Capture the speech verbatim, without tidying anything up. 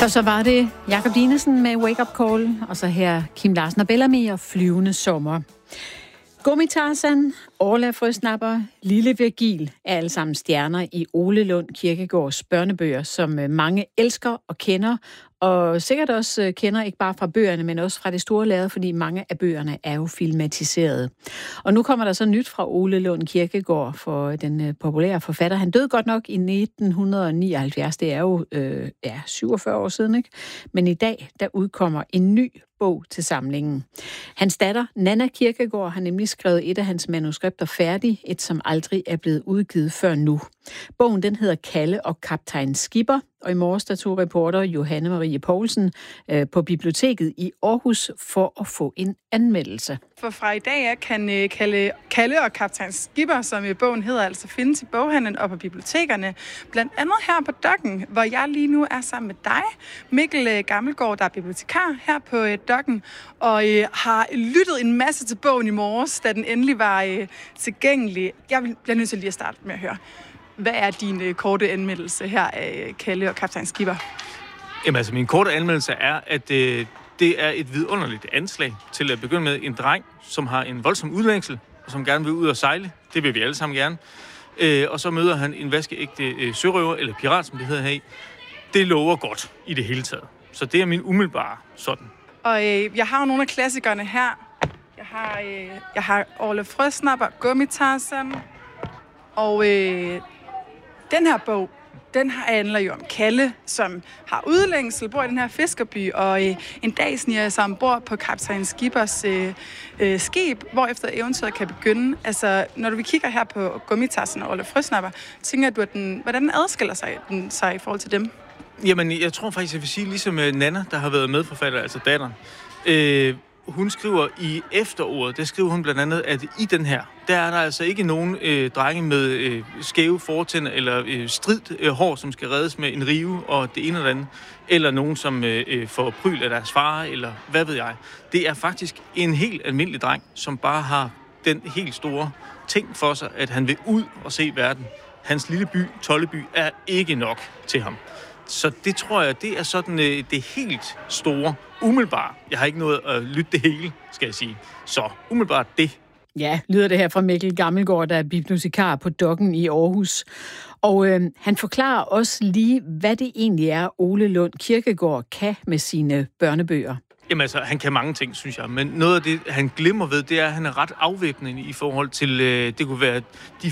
Og så var det Jakob Dinesen med Wake Up Call, og så her Kim Larsen og Bellamy og Flyvende Sommer. Gummi-Tarzan, Orla Frøsnapper, Lille Virgil er alle sammen stjerner i Ole Lund Kirkegaards børnebøger, som mange elsker og kender, og sikkert også kender ikke bare fra bøgerne, men også fra det store lærred, fordi mange af bøgerne er jo filmatiseret. Og nu kommer der så nyt fra Ole Lund Kirkegaard, for den populære forfatter. Han døde godt nok i nitten nioghalvfjerds, det er jo øh, ja, syvogfyrre år siden, ikke? Men i dag, der udkommer en ny bog til samlingen. Hans datter, Nanna Kirkegaard, har nemlig skrevet et af hans manuskripter færdig, et som aldrig er blevet udgivet før nu. Bogen, den hedder Kalle og Kaptajn Skipper, og i morges der tog reporter Johanne Marie Poulsen øh, på biblioteket i Aarhus for at få en anmeldelse. For fra i dag af kan øh, Kalle, Kalle og Kaptajn Skipper, som øh, bogen hedder, altså findes i boghandlen og på bibliotekerne. Blandt andet her på Dokken, hvor jeg lige nu er sammen med dig, Mikkel øh, Gammelgaard, der er bibliotekar her på øh, Dokken, og øh, har lyttet en masse til bogen i morges, da den endelig var øh, tilgængelig. Jeg bliver nødt til lige at starte med at høre. Hvad er din øh, korte anmeldelse her af Kalle og Kaptajn Skipper? Jamen altså, min korte anmeldelse er, at øh, det er et vidunderligt anslag til at begynde med. En dreng, som har en voldsom udlængsel, og som gerne vil ud og sejle. Det vil vi alle sammen gerne. Øh, og så møder han en vaskeægte øh, sørøver, eller pirat, som det hedder her i. Det lover godt i det hele taget. Så det er min umiddelbare sådan. Og øh, jeg har jo nogle af klassikerne her. Jeg har, øh, jeg har Orla Frøsnapper, Gummi-Tarzan, og øh, den her bog, den handler jo om Kalle, som har udlængsel, bor i den her fiskerby, og øh, en dag sniger sig ombord på Kaptajn Skippers øh, øh, skib, hvorefter eventyret kan begynde. Altså, når du kigger her på Gummi-Tarzan og Orla Frøsnapper, tænker du, at den, hvordan den adskiller sig, den, sig i forhold til dem? Jamen, jeg tror faktisk, jeg vil sige, ligesom Nanna, der har været medforfatter, altså datteren, øh, hun skriver i efterordet, der skriver hun blandt andet, at i den her, der er der altså ikke nogen øh, drenge med øh, skæve fortænder eller øh, stridt øh, hår, som skal reddes med en rive og det ene eller andet, eller nogen, som øh, får pryl af deres far, eller hvad ved jeg. Det er faktisk en helt almindelig dreng, som bare har den helt store ting for sig, at han vil ud og se verden. Hans lille by, Tolleby, er ikke nok til ham. Så det tror jeg, det er sådan øh, det helt store, umiddelbart. Jeg har ikke nået at lytte det hele, skal jeg sige. Så umiddelbart det. Ja, lyder det her fra Mikkel Gammelgaard, der er bibliotekar på Dokken i Aarhus. Og øh, han forklarer også lige, hvad det egentlig er, Ole Lund Kirkegaard kan med sine børnebøger. Jamen altså, han kan mange ting, synes jeg. Men noget af det, han glemmer ved, det er, at han er ret afvæbnende i forhold til, øh, det kunne være de